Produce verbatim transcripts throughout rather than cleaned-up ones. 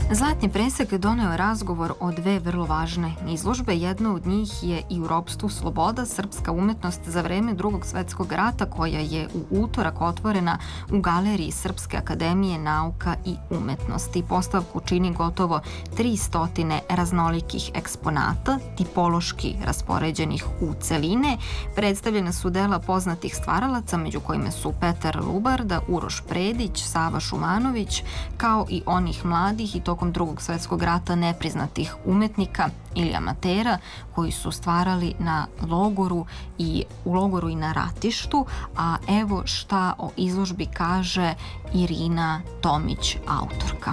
Zlatni presek doneo je razgovor o dve vrlo važne izložbe. Jedna od njih je I u ropstvu sloboda, srpska umetnost za vreme Drugog svetskog rata, koja je u utorak otvorena u Galeriji Srpske akademije nauka i umetnosti. Postavku čini gotovo tristo raznolikih eksponata, tipološki raspoređenih u celine. Predstavljena su dela poznatih stvaralaca, među kojima su Petar Lubarda, Uroš Predić, Sava Šumanović, kao i onih mladih i tokom Drugog svetskog rata nepriznatih umetnika ili amatera koji su stvarali na logoru i u logoru i na ratištu, a evo šta o izložbi kaže Irina Tomić, autorka.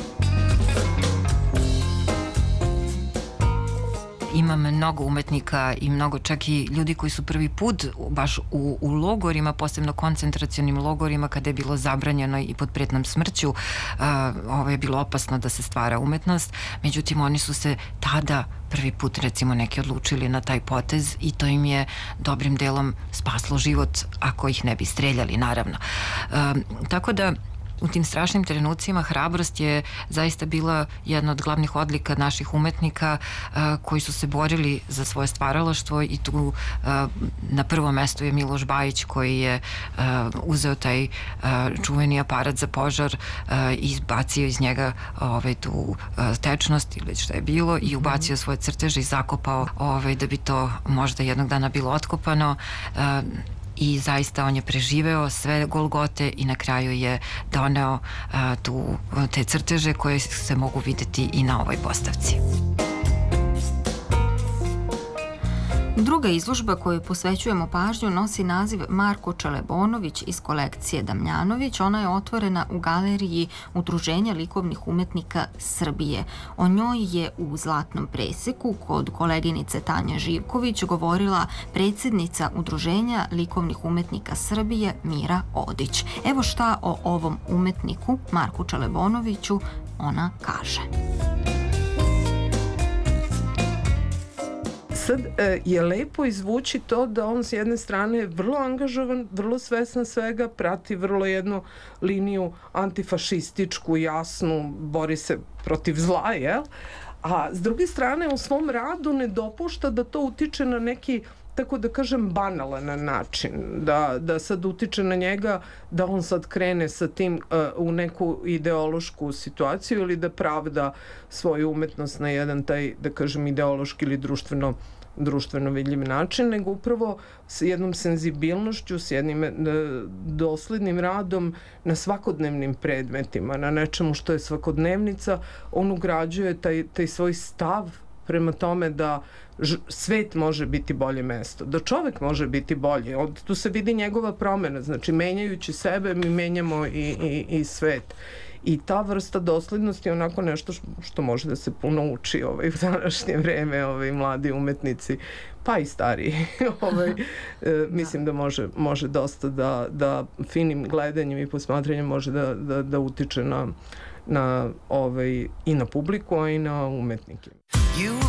Ima mnogo umetnika i mnogo čak i ljudi koji su prvi put baš u, u logorima, posebno koncentracionim logorima, kada je bilo zabranjeno i pod pretnjom smrću, uh, ovo je bilo opasno da se stvara umetnost. Međutim, oni su se tada prvi put, recimo, neki odlučili na taj potez i to im je dobrim delom spaslo život, ako ih ne bi streljali, naravno. Uh, tako da u tim strašnim trenucima hrabrost je zaista bila jedna od glavnih odlika naših umetnika uh, koji su se borili za svoje stvaralaštvo i tu uh, na prvom mestu je Miloš Bajić koji je uh, uzeo taj uh, čuveni aparat za požar uh, i izbacio iz njega ovaj, tu uh, tečnost ili šta je bilo i ubacio svoje crteže i zakopao ovaj, da bi to možda jednog dana bilo otkopano. Uh, I zaista on je preživeo sve golgote i na kraju je doneo a, tu, te crteže koje se mogu videti i na ovoj postavci. Druga izložba koju posvećujemo pažnju nosi naziv Marko Čelebonović iz kolekcije Damjanović. Ona je otvorena u Galeriji Udruženja likovnih umetnika Srbije. O njoj je u Zlatnom preseku kod koleginice Tanje Živković govorila predsjednica Udruženja likovnih umetnika Srbije Mira Odić. Evo šta o ovom umetniku Marku Čelebonoviću ona kaže. Sad je lepo izvući to da on s jedne strane je vrlo angažovan, vrlo svestan svega, prati vrlo jednu liniju antifašističku, jasnu, bori se protiv zla, jel? A s druge strane u svom radu ne dopušta da to utiče na neki, tako da kažem, banalan način, da, da sad utiče na njega, da on sad krene sa tim uh, u neku ideološku situaciju ili da pravda svoju umetnost na jedan taj, da kažem, ideološki ili društveno društveno vidljiv način, nego upravo s jednom senzibilnošću, s jednim e, doslednim radom na svakodnevnim predmetima, na nečemu što je svakodnevnica, on ugrađuje taj, taj svoj stav prema tome da ž, svet može biti bolje mesto, da čovek može biti bolje. Od, tu se vidi njegova promena, znači menjajući sebe mi menjamo i, i, i svet. I ta vrsta doslednosti je onako nešto što može da se puno uči ovaj, u današnje vreme, ovaj, mladi umetnici, pa i stariji. ovaj, e, mislim da može, može dosta da, da finim gledanjem i posmatranjem može da, da, da utiče na, na, ovaj, i na publiku, a i na umetnike.